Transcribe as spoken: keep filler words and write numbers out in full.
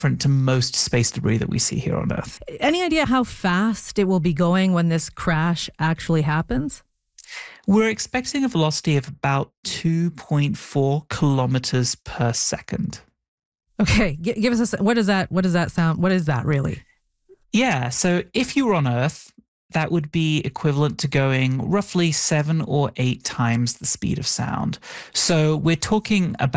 different to most space debris that we see here on Earth. Any idea how fast it will be going when this crash actually happens? We're expecting a velocity of about two point four kilometers per second. Okay, G- give us a, what does that what does that sound? What is that really? Yeah, so if you were on Earth, that would be equivalent to going roughly seven or eight times the speed of sound. So we're talking about